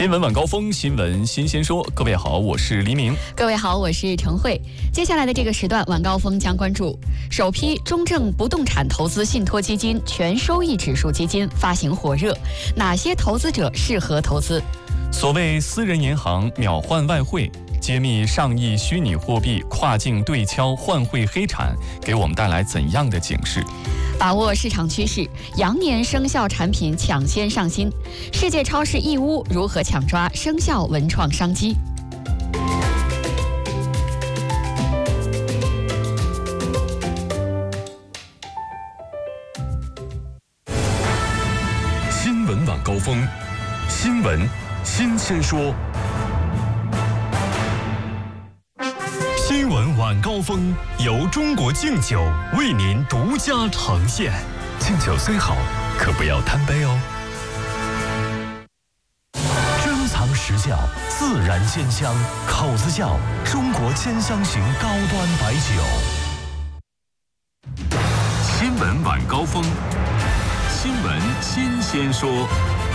新闻晚高峰，新闻新鲜说。各位好，我是黎明。 各位好，我是程慧。接下来的这个时段，晚高峰将关注首批中证不动产投资信托基金全收益指数基金发行火热，哪些投资者适合投资？ 所谓私人银行秒换外汇，揭秘上亿虚拟货币跨境对敲换汇黑产，给我们带来怎样的警示？ 把握市场趋势，羊年生肖产品抢先上新。世界超市义乌如何抢抓生肖文创商机？ 新闻晚高峰，新闻新鲜说。新闻晚高峰由中国敬酒为您独家呈现。敬酒虽好，可不要贪杯哦。珍藏实窖，自然鲜香，口子窖中国兼香型高端白酒。新闻晚高峰，新闻新鲜说。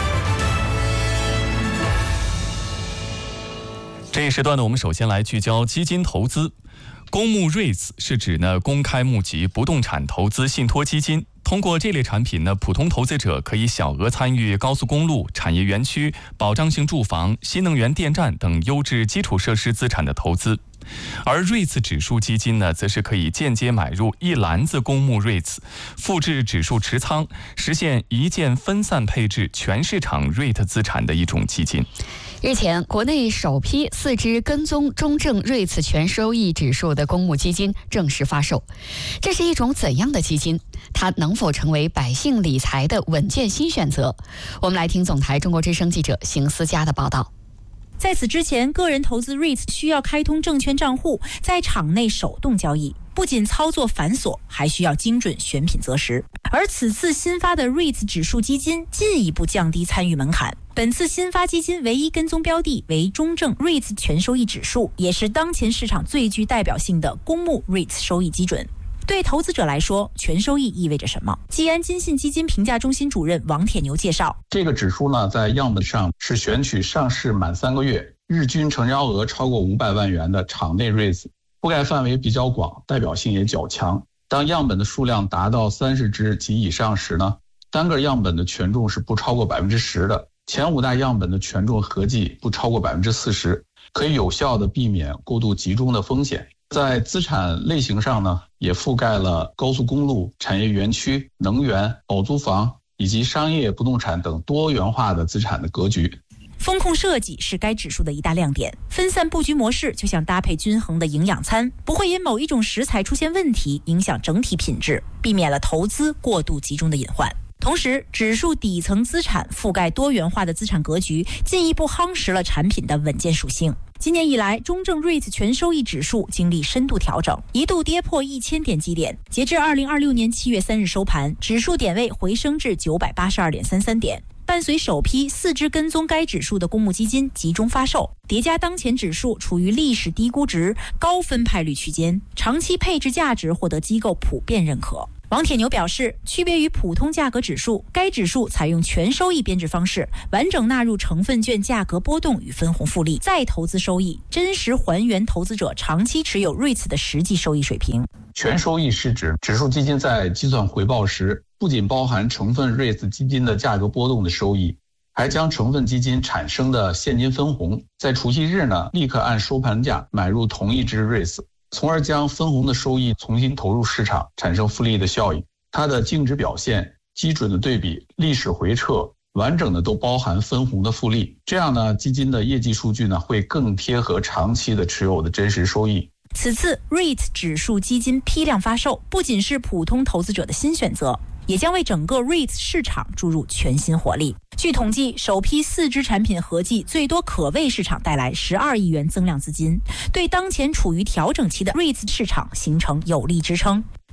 这一时段呢，我们首先来聚焦基金投资。公募 REITs 是指呢公开募集不动产投资信托基金。通过这类产品呢，普通投资者可以小额参与高速公路、产业园区、保障性住房、新能源电站等优质基础设施资产的投资。而 REITs 指数基金呢，则是可以间接买入一篮子公募 REITs， 复制指数持仓，实现一键分散配置全市场 REIT 资产的一种基金。 日前，国内首批4只跟踪中证 REITs 全收益指数的公募基金正式发售。这是一种怎样的基金？它能否成为百姓理财的稳健新选择？我们来听总台中国之声记者邢思佳的报道。 在此之前，个人投资 REITs 需要开通证券账户，在场内手动交易，不仅操作繁琐，还需要精准选品择时。而此次新发的 REITs 指数基金进一步降低参与门槛。本次新发基金唯一跟踪标的为中证 REITs 全收益指数，也是当前市场最具代表性的公募 REITs 收益基准。对投资者来说，全收益意味着什么？基安金信基金评价中心主任王铁牛介绍， 这个指数呢，在样本上是选取上市满3个月，日均成交额超过500万元的场内 REITs， 覆盖范围比较广，代表性也较强。当样本的数量达到30只及以上时呢，单个样本的权重是不超过10%的，前5大样本的权重合计不超过40%，可以有效的避免过度集中的风险。在资产类型上呢，也覆盖了高速公路、产业园区、能源、保租房以及商业不动产等多元化的资产的格局。 风控设计是该指数的一大亮点，分散布局模式就像搭配均衡的营养餐，不会因某一种食材出现问题影响整体品质，避免了投资过度集中的隐患。同时，指数底层资产覆盖多元化的资产格局，进一步夯实了产品的稳健属性。今年以来，中证 REITs 全收益指数经历深度调整，一度跌破1000点基点。截至2026年7月3日收盘，指数点位回升至982.33点。伴随首批4只跟踪该指数的公募基金集中发售，叠加当前指数处于历史低估值、高分派率区间，长期配置价值获得机构普遍认可。王铁牛表示，区别于普通价格指数，该指数采用全收益编制方式，完整纳入成分券价格波动与分红复利，再投资收益，真实还原投资者长期持有 REITs 的实际收益水平。 全收益是指指数基金在计算回报时，不仅包含成分 REITs 基金的价格波动的收益，还将成分基金产生的现金分红，在除息日呢，立刻按收盘价买入同一只 REITs， 从而将分红的收益重新投入市场，产生复利的效应。它的净值表现、基准的对比、历史回撤，完整的都包含分红的复利。这样呢，基金的业绩数据呢，会更贴合长期的持有的真实收益。 此次 REIT 指数基金批量发售，不仅是普通投资者的新选择，也将为整个 REIT 市场注入全新活力。据统计，首批4只产品合计最多可为市场带来12亿元增量资金，对当前处于调整期的 REIT 市场形成有力支撑。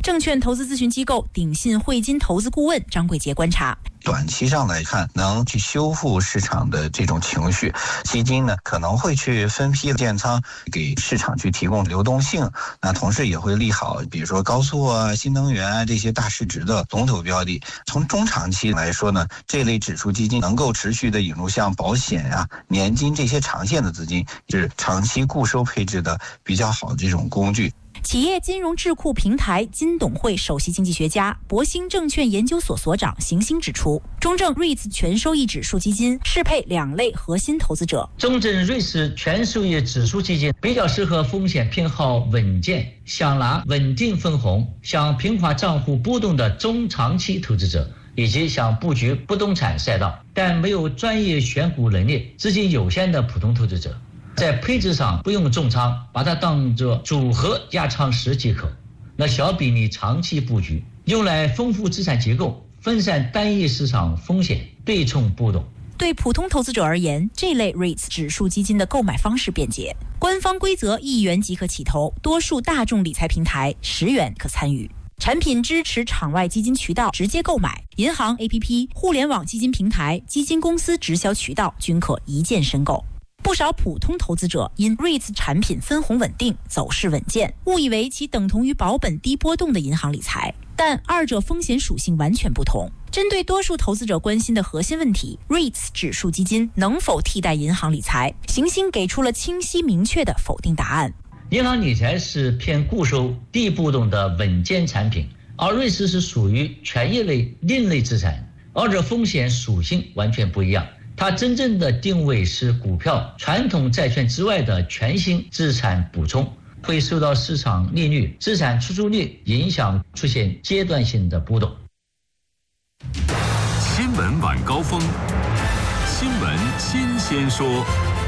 证券投资咨询机构鼎信汇金投资顾问张贵杰观察， 短期上来看，能去修复市场的这种情绪，基金呢可能会去分批建仓，给市场去提供流动性。那同时也会利好，比如说高速啊、新能源啊这些大市值的龙头标的。从中长期来说呢，这类指数基金能够持续的引入像保险啊、年金这些长线的资金，是长期固收配置的比较好的这种工具。 企业金融智库平台金董会首席经济学家、博兴证券研究所所长邢星指出，中证 REITs 全收益指数基金适配2类核心投资者。 中证 REITs 全收益指数基金比较适合风险偏好稳健、想拿稳定分红、想平滑账户波动的中长期投资者，以及想布局不动产赛道但没有专业选股能力、资金有限的普通投资者。在配置上不用重仓，把它当作组合压仓时即可。那小比例长期布局，用来丰富资产结构，分散单一市场风险，对冲波动。 对普通投资者而言，这类 REITs 指数基金的购买方式便捷，官方规则1元即可起投，多数大众理财平台10元可参与。产品支持场外基金渠道直接购买，银行 APP、互联网基金平台、基金公司直销渠道均可一键申购。不少普通投资者因 REITs 产品分红稳定、走势稳健，误以为其等同于保本低波动的银行理财，但二者风险属性完全不同。针对多数投资者关心的核心问题 ，REITs 指数基金能否替代银行理财？邢星给出了清晰明确的否定答案。 银行理财是偏固收、低波动的稳健产品，而 REITs 是属于权益类、另类资产，二者风险属性完全不一样。它真正的定位是股票、传统债券之外的全新资产补充，会受到市场利率、资产出租率影响，出现阶段性的波动。 新闻晚高峰，新闻新鲜说。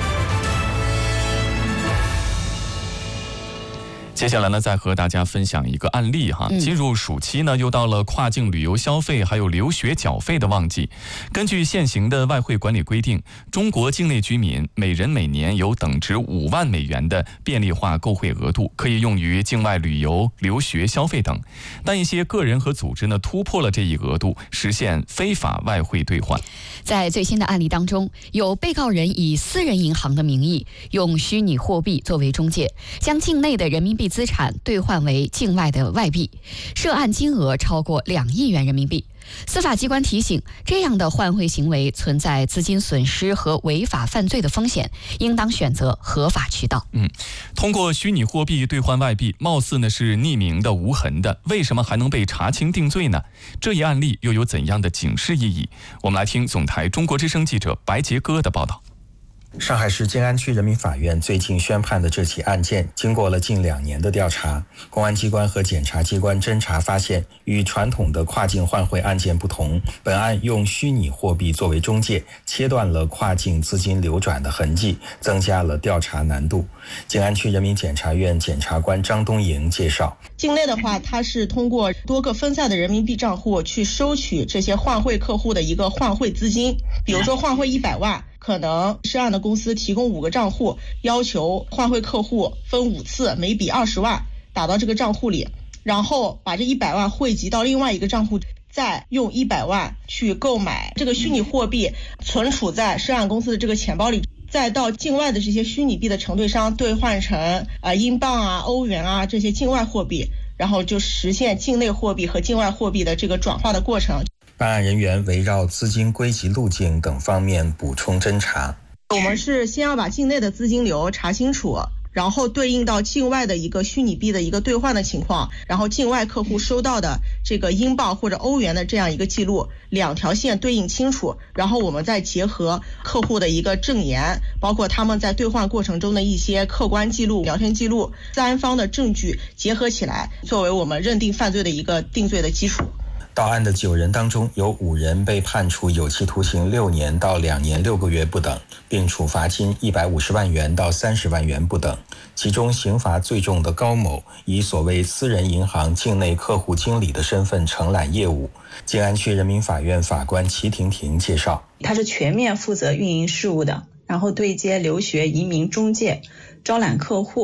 接下来呢，再和大家分享一个案例哈。进入暑期呢，又到了跨境旅游消费还有留学缴费的旺季。根据现行的外汇管理规定，中国境内居民每人每年有等值5万美元的便利化购汇额度，可以用于境外旅游、留学消费等。但一些个人和组织呢，突破了这一额度，实现非法外汇兑换。 在最新的案例当中，有被告人以私人银行的名义，用虚拟货币作为中介，将境内的人民币资产兑换为境外的外币，涉案金额超过2亿元人民币。司法机关提醒，这样的换汇行为存在资金损失和违法犯罪的风险，应当选择合法渠道。 通过虚拟货币兑换外币，貌似呢是匿名的、无痕的，为什么还能被查清定罪呢？这一案例又有怎样的警示意义？我们来听总台中国之声记者白杰哥的报道。 上海市静安区人民法院最近宣判的这起案件，经过了近2年的调查，公安机关和检察机关侦查发现，与传统的跨境换汇案件不同，本案用虚拟货币作为中介，切断了跨境资金流转的痕迹，增加了调查难度。静安区人民检察院检察官张东营介绍， 境内的话，它是通过多个分散的人民币账户去收取这些换汇客户的一个换汇资金，比如说换汇100万。可能涉案的公司提供5个账户，要求换汇客户分5次，每笔20万打到这个账户里，然后把这100万汇集到另外一个账户，再用100万去购买这个虚拟货币，存储在涉案公司的这个钱包里，再到境外的这些虚拟币的承兑商兑换成英镑啊、欧元啊这些境外货币，然后就实现境内货币和境外货币的这个转化的过程。 办案人员围绕资金归集路径等方面补充侦查。 我们是先要把境内的资金流查清楚，然后对应到境外的一个虚拟币的一个兑换的情况，然后境外客户收到的这个英镑或者欧元的这样一个记录，2条线对应清楚，然后我们再结合客户的一个证言，包括他们在兑换过程中的一些客观记录、聊天记录，3方的证据结合起来，作为我们认定犯罪的一个定罪的基础。 到案的9人当中，有5人被判处有期徒刑6年到2年6个月不等，并处罚金150万元到30万元不等。其中刑罚最重的高某，以所谓私人银行境内客户经理的身份承揽业务。静安区人民法院法官齐婷婷介绍， 他是全面负责运营事务的，然后对接留学移民中介，招揽客户，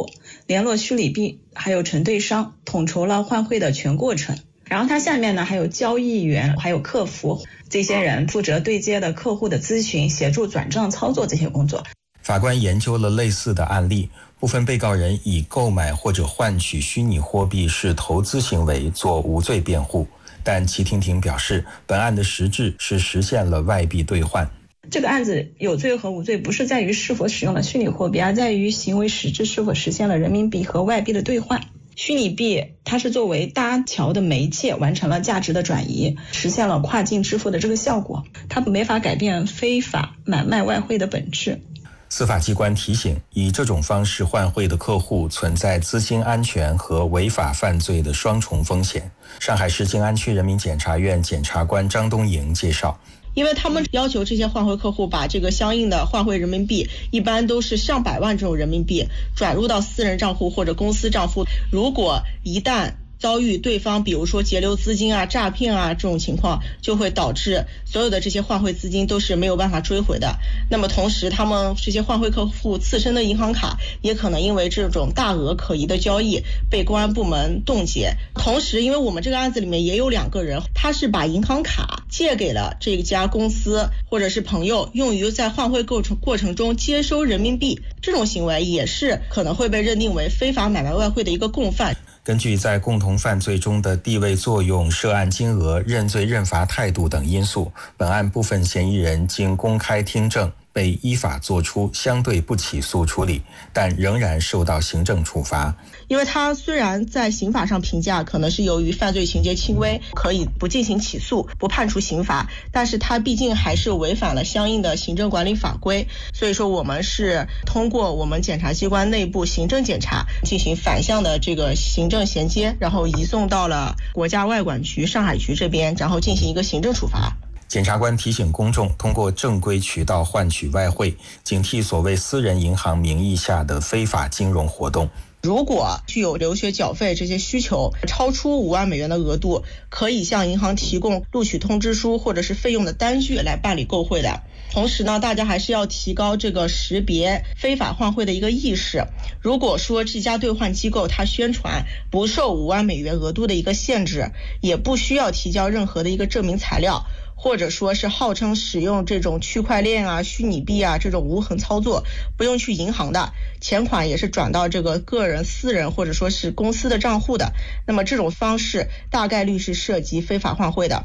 联络虚拟币还有承兑商，统筹了换汇的全过程。然后它下面呢还有交易员，还有客服，这些人负责对接的客户的咨询，协助转账操作这些工作。 法官研究了类似的案例，部分被告人以购买或者换取虚拟货币是投资行为做无罪辩护，但齐婷婷表示，本案的实质是实现了外币兑换。 这个案子有罪和无罪不是在于是否使用了虚拟货币，而在于行为实质是否实现了人民币和外币的兑换。虚拟币它是作为搭桥的媒介，完成了价值的转移，实现了跨境支付的这个效果，它没法改变非法买卖外汇的本质。 司法机关提醒，以这种方式换汇的客户存在资金安全和违法犯罪的双重风险。上海市静安区人民检察院检察官张东营介绍， 因为他们要求这些换汇客户把这个相应的换汇人民币，一般都是上百万这种人民币转入到私人账户或者公司账户，如果一旦遭遇对方比如说截留资金啊、诈骗啊这种情况，就会导致所有的这些换汇资金都是没有办法追回的。那么同时他们这些换汇客户自身的银行卡也可能因为这种大额可疑的交易被公安部门冻结。同时因为我们这个案子里面也有2个人，他是把银行卡借给了这家公司或者是朋友，用于在换汇过程中接收人民币，这种行为也是可能会被认定为非法买卖外汇的一个共犯。 根据在共同犯罪中的地位作用、涉案金额、认罪认罚态度等因素，本案部分嫌疑人经公开听证，被依法作出相对不起诉处理，但仍然受到行政处罚。 因为他虽然在刑法上评价可能是由于犯罪情节轻微，可以不进行起诉，不判处刑罚，但是他毕竟还是违反了相应的行政管理法规，所以说我们是通过我们检察机关内部行政检查进行反向的这个行政衔接，然后移送到了国家外管局上海局这边，然后进行一个行政处罚。 检察官提醒公众，通过正规渠道换取外汇，警惕所谓私人银行名义下的非法金融活动。 如果具有留学缴费这些需求，超出5万美元的额度，可以向银行提供录取通知书或者是费用的单据来办理购汇的。同时呢，大家还是要提高这个识别非法换汇的一个意识。如果说这家兑换机构它宣传不受5万美元额度的一个限制，也不需要提交任何的一个证明材料，或者说是号称使用这种区块链啊、虚拟币啊这种无痕操作，不用去银行的，钱款也是转到这个个人、私人或者说是公司的账户的，那么这种方式大概率是涉及非法换汇的。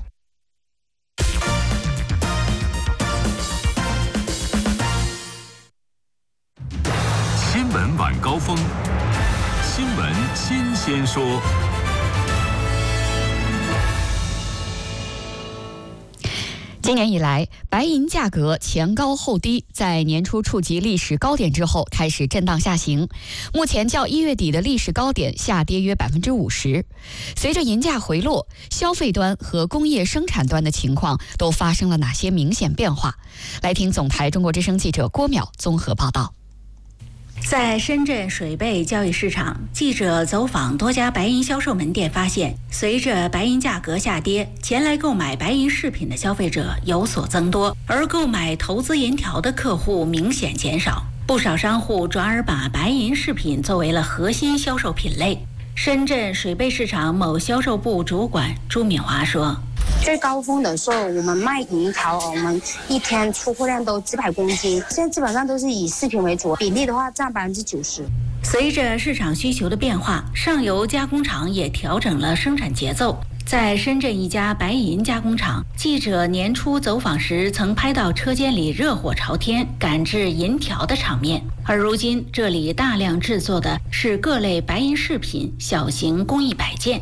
新闻晚高峰，新闻新鲜说。 今年以来，白银价格前高后低，在年初触及历史高点之后开始震荡下行，目前较1月底的历史高点下跌约50%。随着银价回落，消费端和工业生产端的情况都发生了哪些明显变化？来听总台中国之声记者郭淼综合报道。 在深圳水贝交易市场，记者走访多家白银销售门店，发现随着白银价格下跌，前来购买白银饰品的消费者有所增多，而购买投资银条的客户明显减少。不少商户转而把白银饰品作为了核心销售品类。深圳水贝市场某销售部主管朱敏华说， 最高峰的时候，我们卖银条，我们一天出货量都几百公斤，现在基本上都是以饰品为主，比例的话占90%。 随着市场需求的变化，上游加工厂也调整了生产节奏。在深圳一家白银加工厂，记者年初走访时曾拍到车间里热火朝天赶制银条的场面，而如今这里大量制作的是各类白银饰品、小型工艺摆件。